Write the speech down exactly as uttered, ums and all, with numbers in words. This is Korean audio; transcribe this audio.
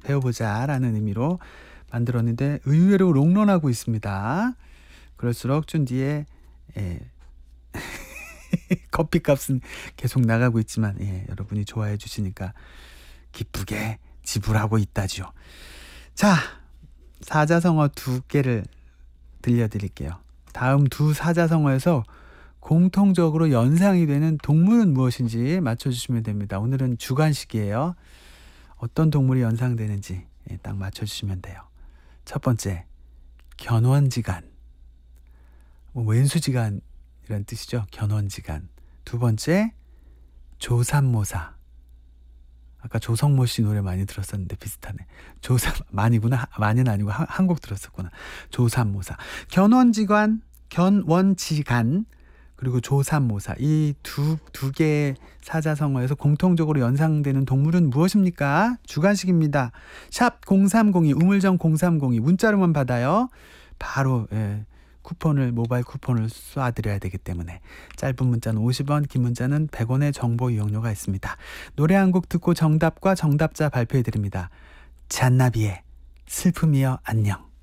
배워보자 라는 의미로 만들었는데 의외로 롱런하고 있습니다. 그럴수록 쭌디의 예. 커피값은 계속 나가고 있지만 예, 여러분이 좋아해 주시니까 기쁘게 지불하고 있다지요. 자, 사자성어 두 개를 들려드릴게요. 다음 두 사자성어에서 공통적으로 연상이 되는 동물은 무엇인지 맞춰주시면 됩니다. 오늘은 주관식이에요. 어떤 동물이 연상되는지 예, 딱 맞춰주시면 돼요. 첫 번째, 견원지간. 뭐 왼수지간 이런 뜻이죠. 견원지간. 두 번째, 조삼모사. 아까 조성모 씨 노래 많이 들었었는데 비슷하네. 조삼 많이구나. 많이는 아니고 한 곡 들었었구나. 조삼모사. 견원지간, 견원지간 그리고 조삼모사. 이 두 두 개의 사자성어에서 공통적으로 연상되는 동물은 무엇입니까? 주관식입니다. 샵 공삼공이 우물정 공삼공이 문자로만 받아요. 바로 예. 쿠폰을 모바일 쿠폰을 쏴드려야 되기 때문에 짧은 문자는 오십 원, 긴 문자는 백 원의 정보 이용료가 있습니다. 노래 한 곡 듣고 정답과 정답자 발표해드립니다. 잔나비의 슬픔이여 안녕.